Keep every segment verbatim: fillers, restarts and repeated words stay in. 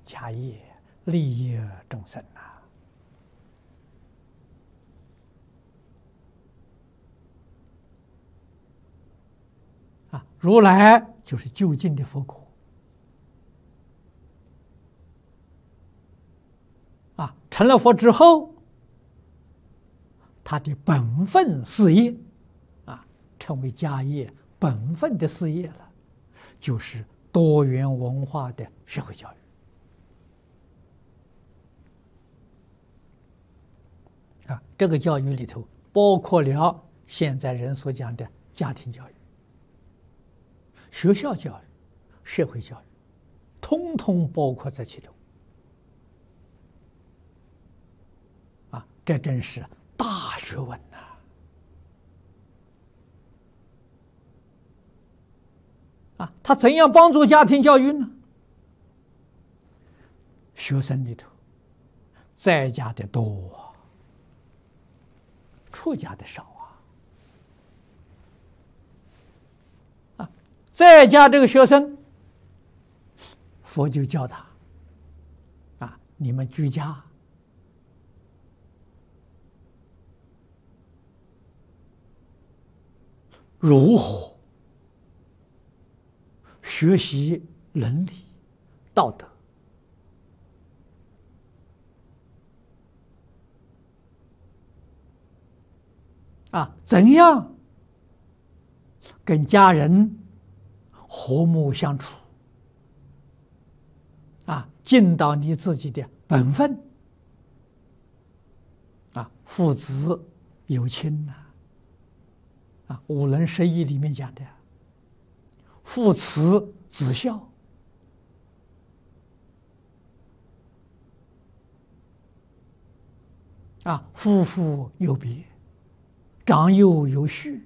家业，利益众生呐！啊，如来就是究竟的佛果啊！成了佛之后，他的本分事业啊，成为家业本分的事业了，就是多元文化的社会教育啊。这个教育里头包括了现在人所讲的家庭教育、学校教育、社会教育，通通包括在其中啊！这真是大学问呐！啊，他怎样帮助家庭教育呢？学生里头，在家的多啊，出家的少啊。啊，在家这个学生，佛就教他啊，你们居家如何学习伦理道德啊？怎样跟家人和睦相处啊？尽到你自己的本分啊！父子有亲呐！啊，五伦十义里面讲的父慈子孝啊，夫妇有别，长幼有序，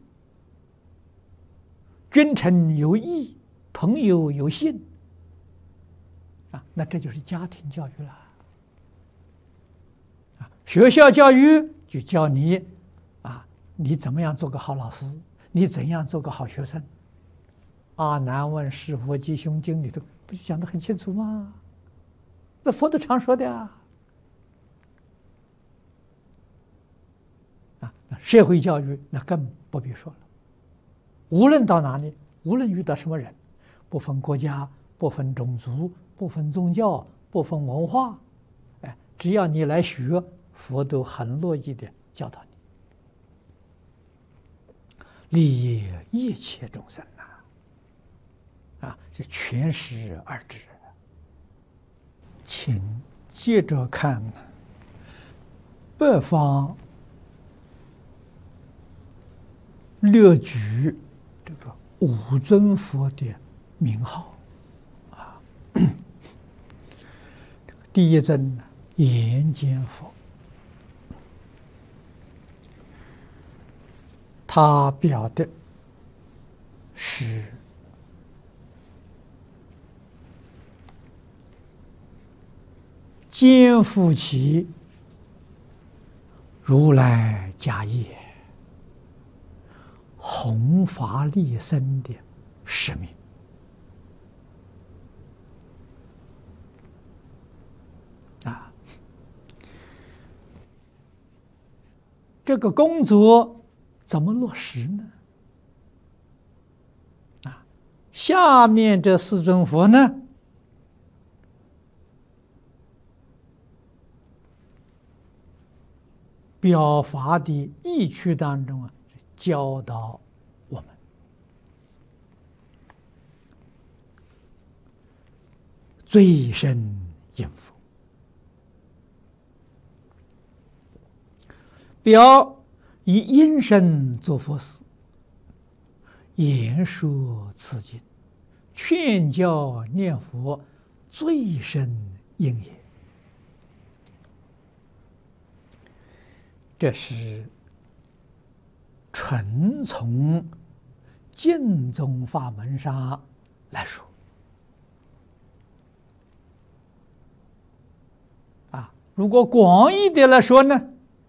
君臣有义，朋友有信啊，那这就是家庭教育了啊。学校教育就教你啊，你怎么样做个好老师，你怎样做个好学生。阿难问是佛吉凶经里头不就讲得很清楚吗？那佛都常说的啊。啊，社会教育那更不必说了。无论到哪里，无论遇到什么人，不分国家，不分种族，不分宗教，不分文化，哎，只要你来学，佛都很乐意的教导你，利益一切众生。啊，这全是二智。请接着看北方列举这个五尊佛的名号啊。第一尊眼见佛，他表的是肩负起如来家业、弘法利生的使命啊！这个工作怎么落实呢？啊，下面这四尊佛呢，表法的义趣当中啊，教导我们最深应付。表以音声作佛事，言说此经，劝教念佛，最深应也。这是纯从净宗法门上来说啊。如果广义的来说呢，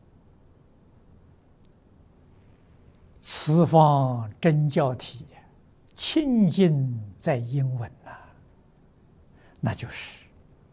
此方真教体清净在英文呐、啊，那就是